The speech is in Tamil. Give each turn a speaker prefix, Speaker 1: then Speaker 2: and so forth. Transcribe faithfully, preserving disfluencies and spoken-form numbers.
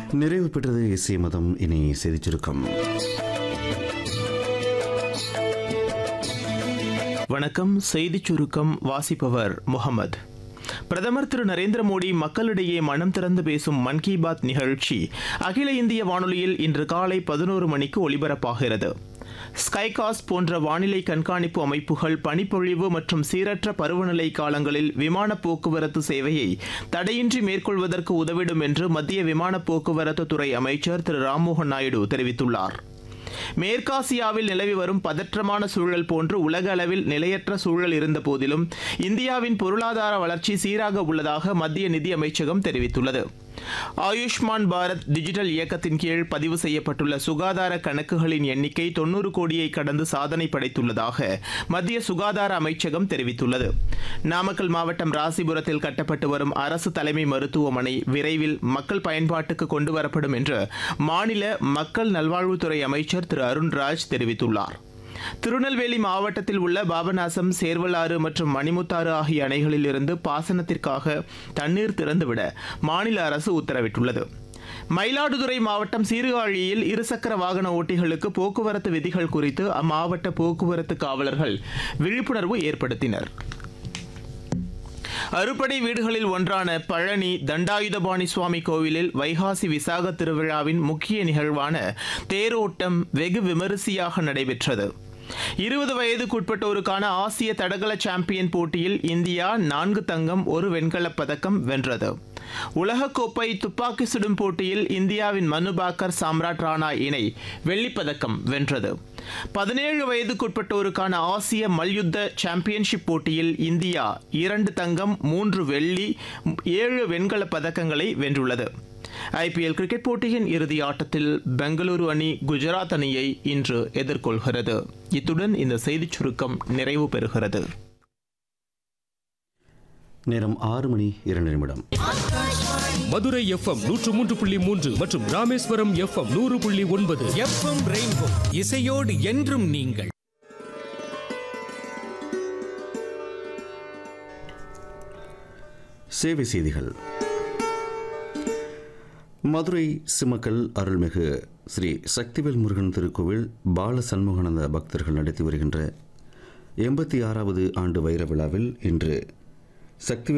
Speaker 1: நிறைவு பெற்றது இசை மதம். இனி செய்திச் சுருக்கம்.
Speaker 2: வணக்கம். செய்திச் சுருக்கம் வாசிப்பவர் முகமது. பிரதமர் திரு நரேந்திர மோடி மக்களிடையே மனம் திறந்து பேசும் மன் கி பாத் நிகழ்ச்சி அகில இந்திய வானொலியில் இன்று காலை பதினோரு மணிக்கு ஒலிபரப்பாகிறது. ஸ்கைகாஸ்ட் போன்ற வானிலை கண்காணிப்பு அமைப்புகள் பனிப்பொழிவு மற்றும் சீரற்ற பருவநிலை காலங்களில் விமான போக்குவரத்து சேவையை தடையின்றி மேற்கொள்வதற்கு உதவிடும் என்று மத்திய விமான போக்குவரத்து துறை அமைச்சர் திரு ராம்மோகன் நாயுடு தெரிவித்துள்ளார். மேற்காசியாவில் நிலவி வரும் பதற்றமான சூழல் போன்று உலக அளவில் நிலையற்ற சூழல் இருந்த போதிலும் இந்தியாவின் பொருளாதார வளர்ச்சி சீராக உள்ளதாக மத்திய நிதி அமைச்சகம் தெரிவித்துள்ளது. ஆயுஷ்மான் பாரத் டிஜிட்டல் இயக்கத்தின் கீழ் பதிவு செய்யப்பட்டுள்ள சுகாதார கணக்குகளின் எண்ணிக்கை தொன்னூறு கோடியை கடந்து சாதனை படைத்துள்ளதாக மத்திய சுகாதார அமைச்சகம் தெரிவித்துள்ளது. நாமக்கல் மாவட்டம் ராசிபுரத்தில் கட்டப்பட்டு வரும் அரசு தலைமை மருத்துவமனை விரைவில் மக்கள் பயன்பாட்டுக்கு கொண்டுவரப்படும் என்று மாநில மக்கள் நல்வாழ்வுத்துறை அமைச்சர் திரு அருண்ராஜ் தெரிவித்துள்ளார். திருநெல்வேலி மாவட்டத்தில் உள்ள பாபநாசம், சேர்வலாறு மற்றும் மணிமுத்தாறு ஆகிய அணைகளில் இருந்து பாசனத்திற்காக தண்ணீர் திறந்துவிட மாநில அரசு உத்தரவிட்டுள்ளது. மயிலாடுதுறை மாவட்டம் சீர்காழியில் இருசக்கர வாகன ஓட்டிகளுக்கு போக்குவரத்து விதிகள் குறித்து அம்மாவட்ட போக்குவரத்து காவலர்கள் விழிப்புணர்வு ஏற்படுத்தினர். அறுபடை வீடுகளில் ஒன்றான பழனி தண்டாயுதபாணி சுவாமி கோவிலில் வைகாசி விசாக திருவிழாவின் முக்கிய நிகழ்வான தேரோட்டம் வெகு விமரிசையாக நடைபெற்றது. இருபது வயதுக்குட்பட்டோருக்கான ஆசிய தடகள சாம்பியன் போட்டியில் இந்தியா நான்கு தங்கம் ஒரு வெண்கலப் பதக்கம் வென்றது. உலகக்கோப்பை துப்பாக்கி சுடும் போட்டியில் இந்தியாவின் மனு பாக்கர் சாம்ராட் ராணா இணை வெள்ளிப்பதக்கம் வென்றது. பதினேழு வயதுக்குட்பட்டோருக்கான ஆசிய மல்யுத்த சாம்பியன்ஷிப் போட்டியில் இந்தியா இரண்டு தங்கம் மூன்று வெள்ளி ஏழு வெண்கலப் பதக்கங்களை வென்றுள்ளது. ஐபிஎல் கிரிக்கெட் போட்டியின் இறுதி ஆட்டத்தில் பெங்களூரு அணி குஜராத் அணியை இன்று எதிர்கொள்கிறது. இத்துடன் இந்த செய்திச் சுருக்கம் நிறைவு பெறுகிறது.
Speaker 1: நேரம் ஆறு மணி இரண்டு நிமிடம்.
Speaker 3: மதுரை எஃப்எம் நூற்று மூன்று புள்ளி மூன்று மற்றும் ராமேஸ்வரம் எஃப்எம் நூறு புள்ளி ஒன்பது.
Speaker 4: எஃப்எம் ரெயின்போ இசையோடு என்றும் நீங்கள்.
Speaker 1: சேவை செய்திகள். மதுரை சிமக்கல் அருள்மிகு ஸ்ரீ சக்திவேல் முருகன் திருக்கோவில் பால சண்முகானந்த பக்தர்கள் நடத்தி வருகின்ற எண்பத்தி ஆறாவது ஆண்டு வைர விழாவில் இன்று சக்தி